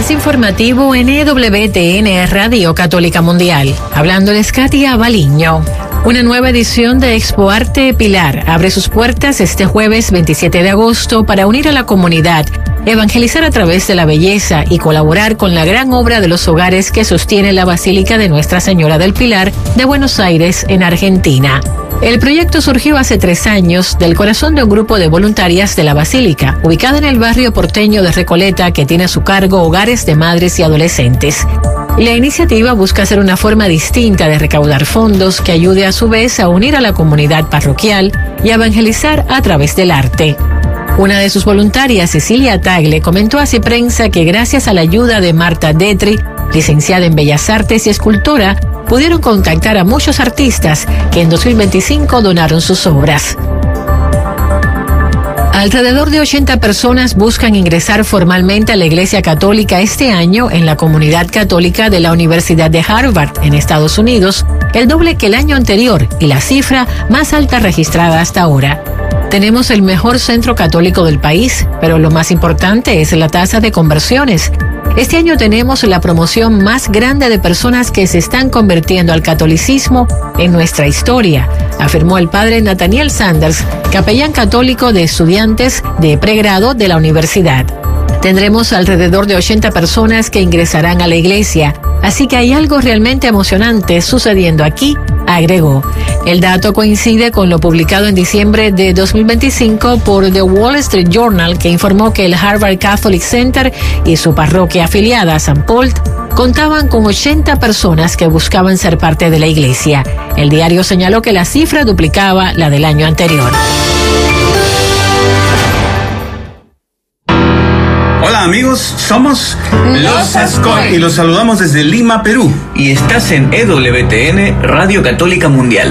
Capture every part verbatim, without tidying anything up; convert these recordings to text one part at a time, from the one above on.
Flash informativo en E W T N Radio Católica Mundial. Hablándoles Katia Baliño. Una nueva edición de Expo Arte Pilar abre sus puertas este jueves veintisiete de agosto para unir a la comunidad, evangelizar a través de la belleza y colaborar con la gran obra de los hogares que sostiene la Basílica de Nuestra Señora del Pilar de Buenos Aires, en Argentina. El proyecto surgió hace tres años del corazón de un grupo de voluntarias de la Basílica, ubicada en el barrio porteño de Recoleta, que tiene a su cargo hogares de madres y adolescentes. La iniciativa busca ser una forma distinta de recaudar fondos que ayude a su vez a unir a la comunidad parroquial y a evangelizar a través del arte. Una de sus voluntarias, Cecilia Tagle, comentó a Ciprensa que gracias a la ayuda de Marta Detri, licenciada en Bellas Artes y escultora, pudieron contactar a muchos artistas que en dos mil veinticinco donaron sus obras. Alrededor de ochenta personas buscan ingresar formalmente a la Iglesia Católica este año en la comunidad católica de la Universidad de Harvard, en Estados Unidos, el doble que el año anterior y la cifra más alta registrada hasta ahora. Tenemos el mejor centro católico del país, pero lo más importante es la tasa de conversiones. Este año tenemos la promoción más grande de personas que se están convirtiendo al catolicismo en nuestra historia, afirmó el padre Nathaniel Sanders, capellán católico de estudiantes de pregrado de la universidad. Tendremos alrededor de ochenta personas que ingresarán a la iglesia, así que hay algo realmente emocionante sucediendo aquí, agregó. El dato coincide con lo publicado en diciembre de dos mil veinticinco por The Wall Street Journal, que informó que el Harvard Catholic Center y su parroquia afiliada a Saint Paul contaban con ochenta personas que buscaban ser parte de la iglesia. El diario señaló que la cifra duplicaba la del año anterior. Hola amigos, somos Los Ascoy y los saludamos desde Lima, Perú. Y estás en E W T N Radio Católica Mundial.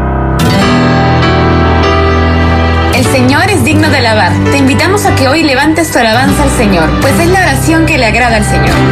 El Señor es digno de alabar. Te invitamos a que hoy levantes tu alabanza al Señor, pues es la oración que le agrada al Señor.